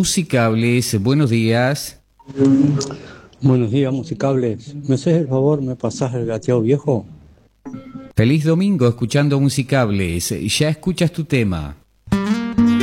Musicables, buenos días. Buenos días, Musicables. ¿Me haces el favor, me pasás el gateado viejo? Feliz domingo escuchando Musicables. Ya escuchas tu tema.